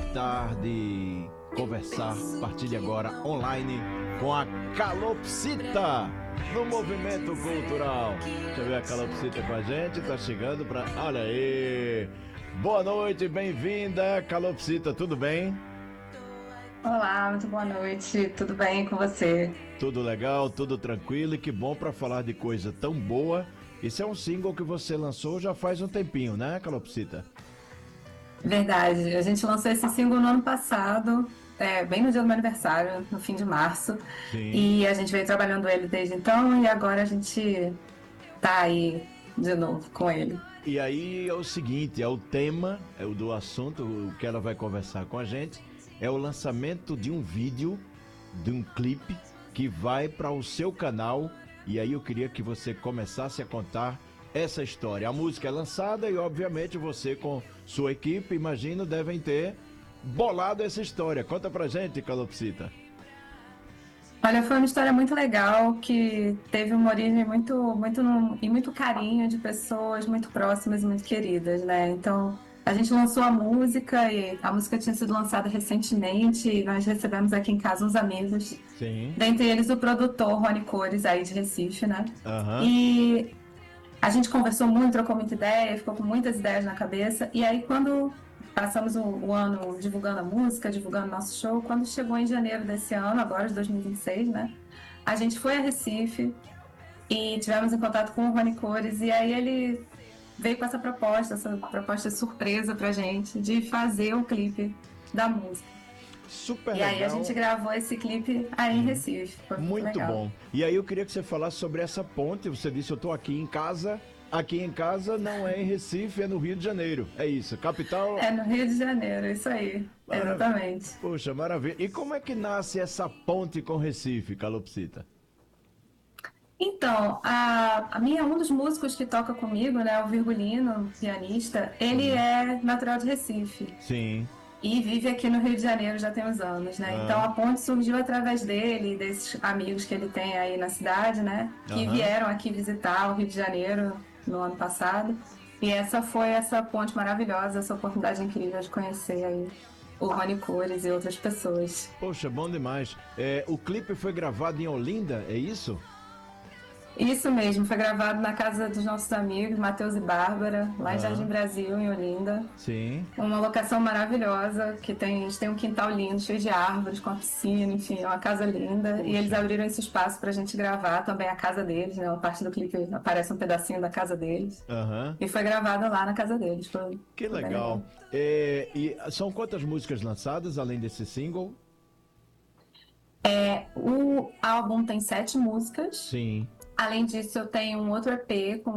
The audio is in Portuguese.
gostar de conversar, partilhe agora online com a Calopsita no Movimento Cultural. Deixa eu ver a Calopsita com a gente, tá chegando pra... Olha aí! Boa noite, bem-vinda, Calopsita, tudo bem? Olá, muito boa noite. Tudo bem com você? Tudo legal, tudo tranquilo e que bom pra falar de coisa tão boa. Esse é um single que você lançou já faz um tempinho, né, Calopsita? Verdade, a gente lançou esse single no ano passado, bem no dia do meu aniversário, no fim de março, Sim. e a gente veio trabalhando ele desde então e agora a gente tá aí de novo com ele. E aí é o seguinte, é o tema, é o do assunto, o que ela vai conversar com a gente, é o lançamento de um vídeo, de um clipe que vai para o seu canal. E aí eu queria que você começasse a contar essa história. A música é lançada e obviamente você com sua equipe, imagino, devem ter bolado essa história. Conta pra gente, Calopsita. Olha, foi uma história muito legal que teve uma origem e muito carinho de pessoas muito próximas e muito queridas, né? Então, a gente lançou a música e a música tinha sido lançada recentemente e nós recebemos aqui em casa uns amigos, Sim. dentre eles o produtor Rony Cores, aí de Recife, né? Aham. E a gente conversou muito, trocou muita ideia, ficou com muitas ideias na cabeça. E aí, quando passamos o ano divulgando a música, divulgando nosso show, quando chegou em janeiro desse ano, agora de 2026, né? A gente foi a Recife e tivemos em contato com o Rony Cores. E aí ele veio com essa proposta surpresa pra gente de fazer o clipe da música. Super E aí a legal. gente gravou esse clipe aí em Recife. Foi muito Muito legal. bom. E aí eu queria que você falasse sobre essa ponte. Você disse, eu tô aqui em casa. Aqui em casa não é em Recife, é no Rio de Janeiro. É isso, capital. É no Rio de Janeiro, isso aí. Maravilha. Exatamente. Poxa, maravilha. E como é que nasce essa ponte com Recife, Calopsita? Então, um dos músicos que toca comigo, né, o Virgulino, pianista, ele Uhum. é natural de Recife Sim. e vive aqui no Rio de Janeiro já tem uns anos, né? Então Ah, a ponte surgiu através dele, desses amigos que ele tem aí na cidade, né, que aham. vieram aqui visitar o Rio de Janeiro no ano passado. E essa foi essa ponte maravilhosa, essa oportunidade incrível de conhecer aí o Rony Cores e outras pessoas. Poxa, bom demais. É, o clipe foi gravado em Olinda, é isso? Isso mesmo, foi gravado na casa dos nossos amigos, Matheus e Bárbara, lá em Jardim Ah, Brasil, em Olinda. sim. Uma locação maravilhosa, a gente tem um quintal lindo, cheio de árvores, com a piscina, enfim, é uma casa linda. E eles Poxa, abriram esse espaço pra gente gravar também a casa deles, né? Uma parte do clipe aparece um pedacinho da casa deles. aham. E foi gravada lá na casa deles, Que foi bem legal. legal. É, e são quantas músicas lançadas além desse single? O álbum tem 7 músicas. Sim. Além disso, eu tenho um outro EP com